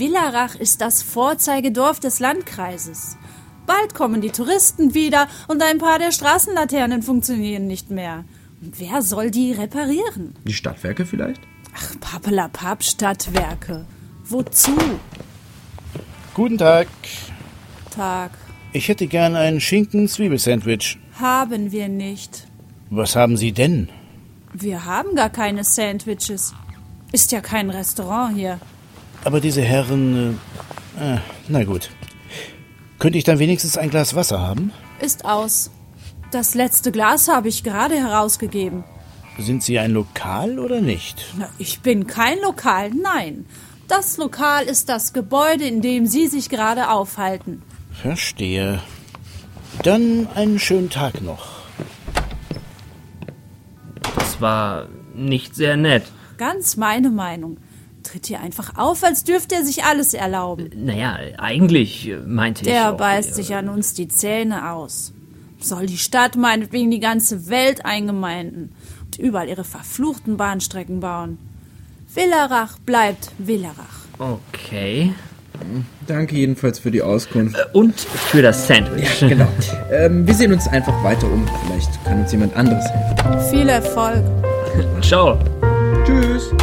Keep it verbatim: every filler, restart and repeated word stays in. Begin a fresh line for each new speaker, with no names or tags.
Villarach ist das Vorzeigedorf des Landkreises. Bald kommen die Touristen wieder und ein paar der Straßenlaternen funktionieren nicht mehr. Und wer soll die reparieren?
Die Stadtwerke vielleicht?
Ach, Pappelapapp, Stadtwerke. Wozu?
Guten Tag.
Tag.
Ich hätte gern ein Schinken-Zwiebelsandwich.
Haben wir nicht.
Was haben Sie denn?
Wir haben gar keine Sandwiches. Ist ja kein Restaurant hier.
Aber diese Herren... Äh, äh, na gut. Könnte ich dann wenigstens ein Glas Wasser haben?
Ist aus. Das letzte Glas habe ich gerade herausgegeben.
Sind Sie ein Lokal oder nicht?
Na, ich bin kein Lokal, nein. Das Lokal ist das Gebäude, in dem Sie sich gerade aufhalten.
Verstehe. Dann einen schönen Tag noch.
Das war nicht sehr nett.
Ganz meine Meinung. Tritt hier einfach auf, als dürfte er sich alles erlauben.
Naja, eigentlich meinte ich
Der
auch,
beißt
äh,
sich an uns die Zähne aus. Soll die Stadt meinetwegen die ganze Welt eingemeinden und überall ihre verfluchten Bahnstrecken bauen. Villarach bleibt Villarach.
Okay.
Danke jedenfalls für die Auskunft.
Und für das Sandwich.
Ja, genau. ähm, wir sehen uns einfach weiter um. Vielleicht kann uns jemand anderes helfen.
Viel Erfolg.
Ciao.
Tschüss.